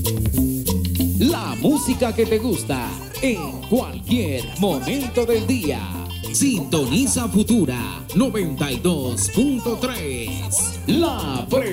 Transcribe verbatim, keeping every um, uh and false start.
La música que te gusta en cualquier momento del día. Sintoniza Futura noventa y dos punto tres. La